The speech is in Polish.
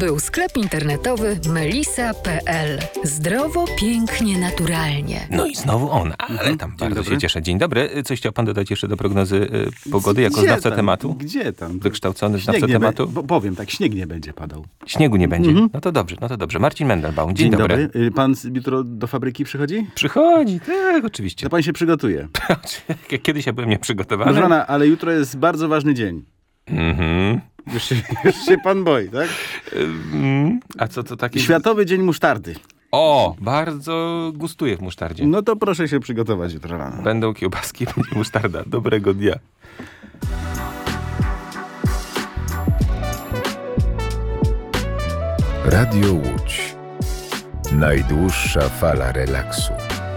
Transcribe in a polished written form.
był sklep internetowy melisa.pl. Zdrowo, pięknie, naturalnie. No i znowu on, ale tam bardzo się cieszę. Dzień dobry. Coś chciał pan dodać jeszcze do prognozy pogody jako znawca tematu? Gdzie tam? Wykształcony znawca tematu? Powiem tak, śnieg nie będzie padał. Śniegu nie będzie? No to dobrze. Marcin Mendelbaum, dzień dobry. Pan jutro do fabryki przychodzi? Przychodzi, tak, oczywiście. To pan się przygotuje. Kiedyś ja byłem nieprzygotowany. Proszę pana, ale jutro jest bardzo ważny dzień. Już się pan boi, tak? A co to takie? Światowy Dzień Musztardy. O, bardzo gustuję w musztardzie. No to proszę się przygotować jutro rano. Będą kiełbaski, będzie musztarda. Dobrego dnia. Radio Łódź. Najdłuższa fala relaksu.